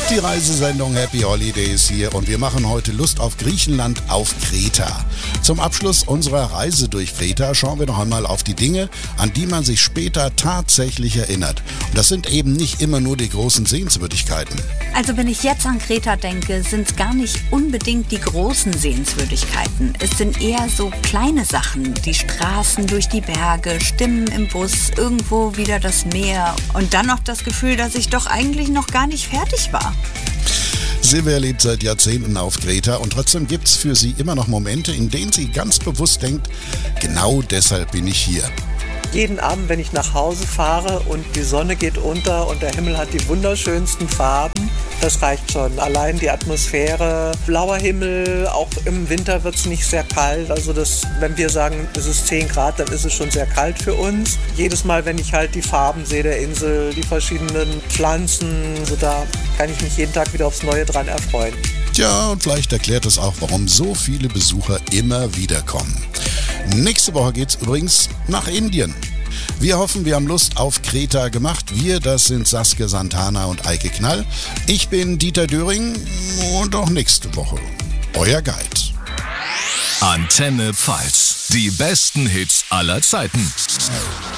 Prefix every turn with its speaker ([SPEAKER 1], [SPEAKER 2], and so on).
[SPEAKER 1] Die Reisesendung Happy Holidays hier und wir machen heute Lust auf Griechenland auf Kreta. Zum Abschluss unserer Reise durch Kreta schauen wir noch einmal auf die Dinge, an die man sich später tatsächlich erinnert. Und das sind eben nicht immer nur die großen Sehenswürdigkeiten.
[SPEAKER 2] Also wenn ich jetzt an Kreta denke, sind es gar nicht unbedingt die großen Sehenswürdigkeiten. Es sind eher so kleine Sachen, die Straßen durch die Berge, Stimmen im Bus, irgendwo wieder das Meer und dann noch das Gefühl, dass ich doch eigentlich noch gar nicht fertig war.
[SPEAKER 1] Silvia lebt seit Jahrzehnten auf Kreta und trotzdem gibt es für sie immer noch Momente, in denen sie ganz bewusst denkt, genau deshalb bin ich hier.
[SPEAKER 3] Jeden Abend, wenn ich nach Hause fahre und die Sonne geht unter und der Himmel hat die wunderschönsten Farben, das reicht schon. Allein die Atmosphäre, blauer Himmel, auch im Winter wird es nicht sehr kalt. Also wenn wir sagen, es ist 10 Grad, dann ist es schon sehr kalt für uns. Jedes Mal, wenn ich halt die Farben sehe der Insel, die verschiedenen Pflanzen, so da kann ich mich jeden Tag wieder aufs Neue dran erfreuen.
[SPEAKER 1] Tja, und vielleicht erklärt es auch, warum so viele Besucher immer wieder kommen. Nächste Woche geht's übrigens nach Indien. Wir hoffen, wir haben Lust auf Kreta gemacht. Wir, das sind Saskia Santana und Eike Knall. Ich bin Dieter Döring und auch nächste Woche euer Guide.
[SPEAKER 4] Antenne Pfalz. Die besten Hits aller Zeiten.